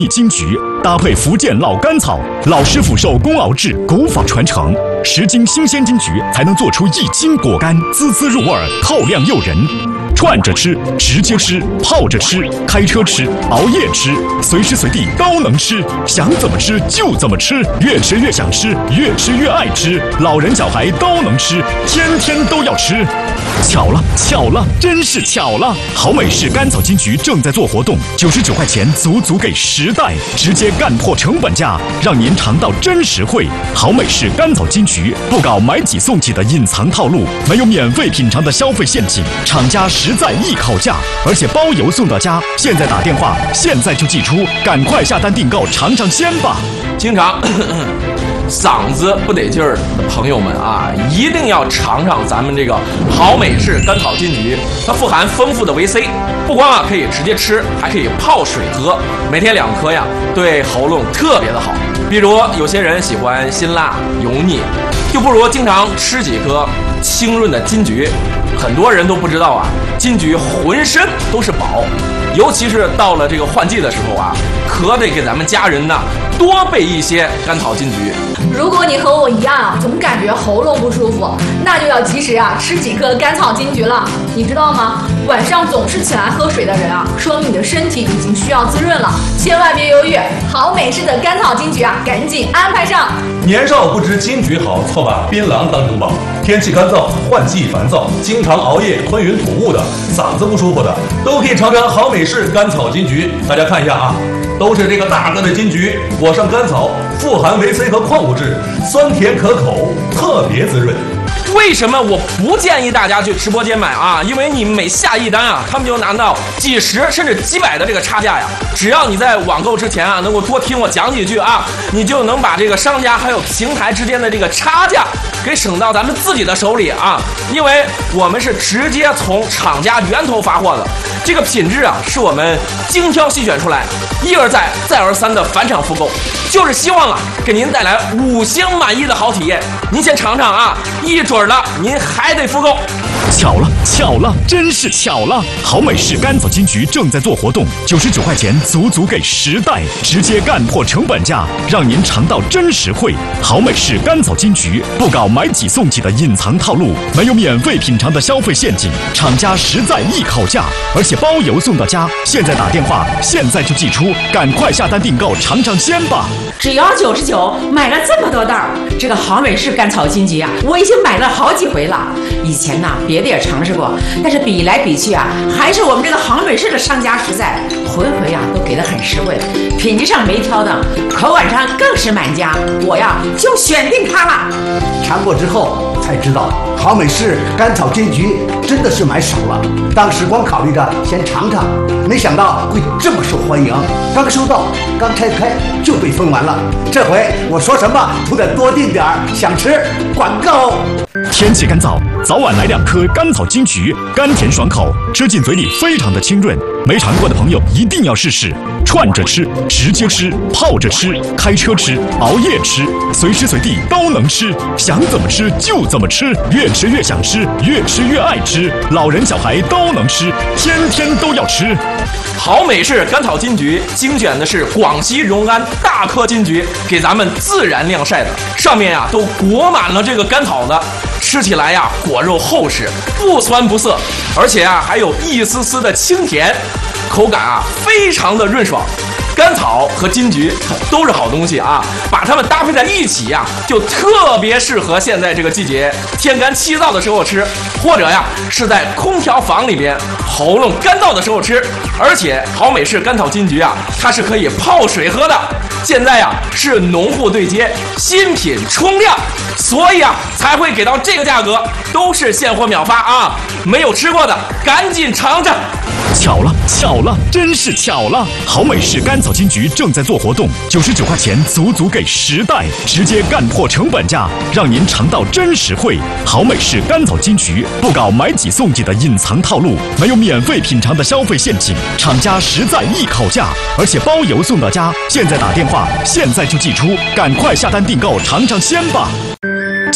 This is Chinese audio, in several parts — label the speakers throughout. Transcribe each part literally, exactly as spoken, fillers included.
Speaker 1: 金桔搭配福建老甘草，老师傅手工熬制，古法传承，十斤新鲜金桔才能做出一斤果干，滋滋入味，透亮诱人。串着吃，直接吃，泡着吃，开车吃，熬夜吃，随时随地都能吃，想怎么吃就怎么吃，越吃越想吃，越吃越爱吃，老人小孩都能吃，天天都要吃。巧了，巧了，真是巧了！好美式甘草金桔正在做活动，九十九块钱足足给十袋，直接干破成本价，让您尝到真实惠。好美式甘草金桔不搞买几送几的隐藏套路，没有免费品尝的消费陷阱，厂家实在易考价，而且包邮送到家。现在打电话，现在就寄出，赶快下单订购，尝尝鲜吧！
Speaker 2: 经常嗓子不得劲儿的朋友们啊，一定要尝尝咱们这个好美式甘草金桔，它富含丰富的维 C， 不光啊可以直接吃，还可以泡水喝，每天两颗呀，对喉咙特别的好。比如有些人喜欢辛辣油腻，就不如经常吃几颗清润的金桔。很多人都不知道啊，金桔浑身都是宝，尤其是到了这个换季的时候啊，可得给咱们家人呢多备一些甘草金桔。
Speaker 3: 如果你和我一样啊，总感觉喉咙不舒服，那就要及时啊吃几颗甘草金桔了。你知道吗？晚上总是起来喝水的人啊，说明你的身体已经需要滋润了，千万别犹豫，好美式的甘草金桔啊，赶紧安排上。
Speaker 4: 年少不知金桔好，错把槟榔当成宝。天气干燥，换季烦躁，经常熬夜、吞云吐雾的，嗓子不舒服的，都可以尝尝好美式甘草金桔。大家看一下啊，都是这个大个的金桔，裹上甘草，富含维 C 和矿物质，酸甜可口，特别滋润。
Speaker 2: 为什么我不建议大家去直播间买啊？因为你每下一单啊，他们就拿到几十甚至几百的这个差价呀。只要你在网购之前啊，能够多听我讲几句啊，你就能把这个商家还有平台之间的这个差价给省到咱们自己的手里啊。因为我们是直接从厂家源头发货的，这个品质啊是我们精挑细选出来，一而再再而三的返厂复购，就是希望啊给您带来五星满意的好体验。您先尝尝啊，一准了您还得复购。
Speaker 1: 巧了，巧了，真是巧了！好美式甘草金桔正在做活动，九十九块钱足足给十袋，直接干破成本价，让您尝到真实惠。好美式甘草金桔不搞买几送几的隐藏套路，没有免费品尝的消费陷阱，厂家实在易考价，而且包邮送到家。现在打电话，现在就寄出，赶快下单订购，尝尝鲜吧！
Speaker 5: 只要九十九，买了这么多袋儿，这个好美式甘草金桔啊，我已经买了好几回了。以前呢，别的也尝试过，但是比来比去啊，还是我们这个好美式的商家实在，回回啊都给的很实惠，品质上没挑的，口感上更是满家，我呀就选定它了。
Speaker 6: 尝过之后才知道，好美式甘草金桔真的是买少了。当时光考虑着先尝尝，没想到会这么受欢迎。刚收到，刚拆开就被分完了。这回我说什么都得多订点儿，想吃广告。
Speaker 1: 天气干燥，早晚来两颗甘草金桔，甘甜爽口，吃进嘴里非常的清润。没尝过的朋友一定要试试，串着吃，直接吃，泡着吃，开车吃，熬夜吃，随时随地都能吃，想怎么吃就怎么吃，越吃越想吃，越吃越爱吃，老人小孩都能吃，天天都要吃。
Speaker 2: 好美式甘草金桔精选的是广西荣安大颗金桔，给咱们自然晾晒的，上面呀、啊、都裹满了这个甘草的，吃起来呀、啊、果肉厚实，不酸不涩，而且啊还有一丝丝的清甜，口感啊非常的润爽。甘草和金桔都是好东西啊，把它们搭配在一起呀、啊，就特别适合现在这个季节天干气燥的时候吃，或者呀是在空调房里边喉咙干燥的时候吃。而且好美式甘草金桔啊，它是可以泡水喝的。现在呀是农户对接，新品冲量，所以啊才会给到这个价格，都是现货秒发啊！没有吃过的赶紧尝尝。
Speaker 1: 巧了，巧了，真是巧了！好美式甘草金桔正在做活动，九十九块钱足足给十袋，直接干破成本价，让您尝到真实惠。好美式甘草金桔不搞买几送几的隐藏套路，没有免费品尝的消费陷阱，厂家实在易考价，而且包邮送到家。现在打电话，现在就寄出，赶快下单订购，尝尝鲜吧！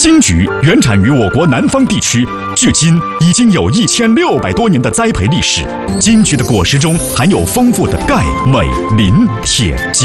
Speaker 1: 金桔原产于我国南方地区，距今已经有一千六百多年的栽培历史。金桔的果实中含有丰富的钙、镁、磷、铁。